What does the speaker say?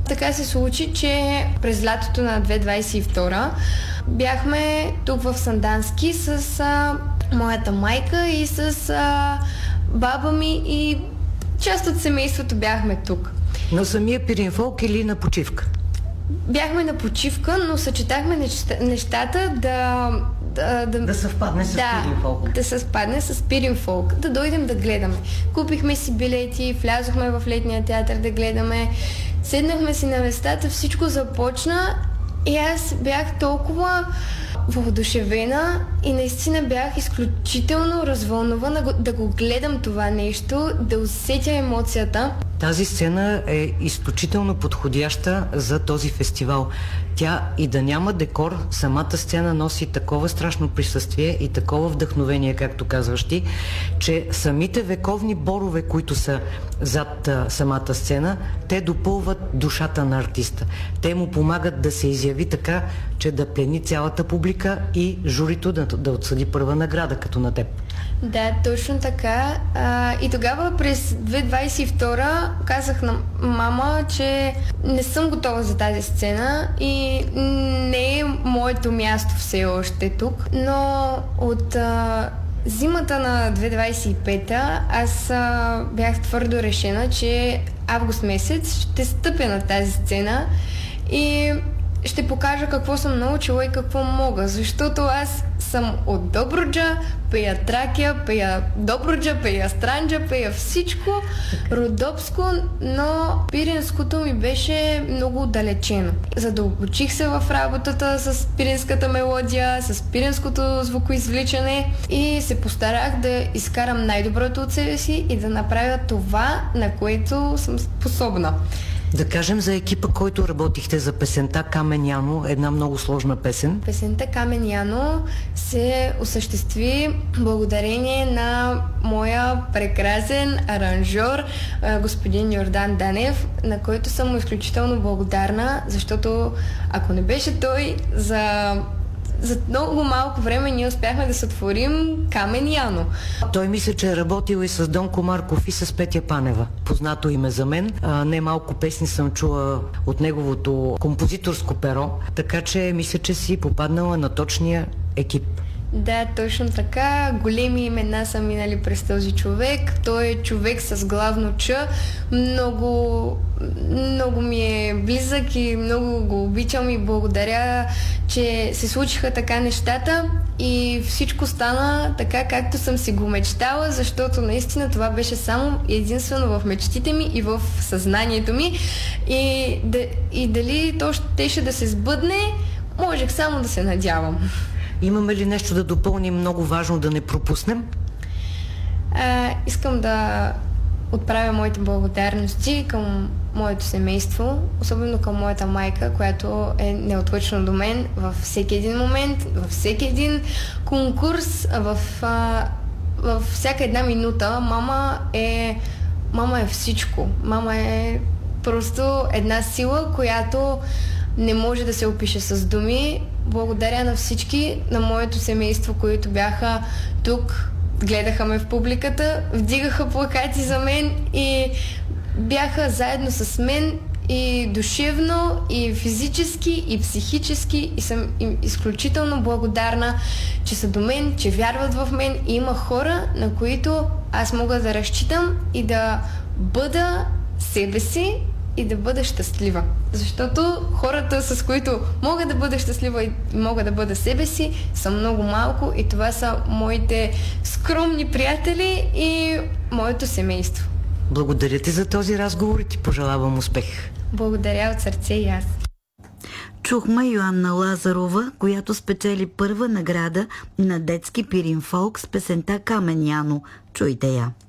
Така се случи, че през лятото на 2022 бяхме тук в Сандански с моята майка и с баба ми и част от семейството бяхме тук. На самия Пиринфолк или на почивка? Бяхме на почивка, но съчетахме нещата да съвпадне с Пиринфолк. Да съвпадне с Пиринфолк, да дойдем да гледаме. Купихме си билети, влязохме в летния театър да гледаме, седнахме си на местата, всичко започна и аз бях толкова въодушевена и наистина бях изключително развълнувана да го гледам това нещо, да усетя емоцията. Тази сцена е изключително подходяща за този фестивал. Тя и да няма декор, самата сцена носи такова страшно присъствие и такова вдъхновение, както казваш ти, че самите вековни борове, които са зад самата сцена, те допълват душата на артиста. Те му помагат да се изяви така, че да плени цялата публика и журито да отсъди първа награда, като на теб. Да, точно така. И тогава през 2022 казах на мама, че не съм готова за тази сцена и не е моето място все още тук. Но от зимата на 2025 аз бях твърдо решена, че август месец ще стъпя на тази сцена и ще покажа какво съм научила и какво мога, защото аз съм от Добруджа, пея Тракия, пея Добруджа, пея Странджа, пея всичко родопско, но пиринското ми беше много отдалечено. Задълбочих се в работата с пиринската мелодия, с пиринското звукоизвличане и се постарах да изкарам най-доброто от себе си и да направя това, на което съм способна. Да кажем за екипа, който работихте за песента Камен Яно, една много сложна песен. Песента Камен Яно се осъществи благодарение на моя прекрасен аранжьор, господин Йордан Данев, на който съм му изключително благодарна, защото ако не беше той, за много малко време ние успяхме да сътворим Камен Яно. Той мисля, че е работил и с Донко Марков и с Петя Панева. Познато име за мен. Не малко песни съм чула от неговото композиторско перо, така че мисля, че си попаднала на точния екип. Да, точно така. Големи имена са минали през този човек. Той е човек с главно Ч. Много ми е близък и много го обичам и благодаря, че се случиха така нещата и всичко стана така, както съм си го мечтала, защото наистина това беше само единствено в мечтите ми и в съзнанието ми. И дали то щеше да се сбъдне, можех само да се надявам. Имаме ли нещо да допълним много важно, да не пропуснем? Искам да отправя моите благодарности към моето семейство, особено към моята майка, която е неотлъчна до мен във всеки един момент, във всеки един конкурс, във всяка една минута. Мама е всичко. Мама е просто една сила, която не може да се опише с думи. Благодаря на всички, на моето семейство, които бяха тук, гледаха ме в публиката, вдигаха плакати за мен и бяха заедно с мен и душевно, и физически, и психически, и съм им изключително благодарна, че са до мен, че вярват в мен и има хора, на които аз мога да разчитам и да бъда себе си и да бъда щастлива. Защото хората, с които мога да бъда щастлива и мога да бъда себе си, са много малко и това са моите скромни приятели и моето семейство. Благодаря ти за този разговор и ти пожелавам успех. Благодаря от сърце и аз. Чухме Йоанна Лазарова, която спечели първа награда на детски Пиринфолк с песента Камен Яно. Чуйте я.